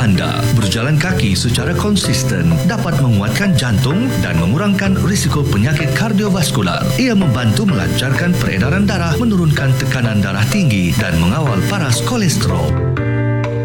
anda. Berjalan kaki secara konsisten dapat menguatkan jantung dan mengurangkan risiko penyakit kardiovaskular. Ia membantu melancarkan peredaran darah, menurunkan tekanan darah tinggi dan mengawal paras kolesterol.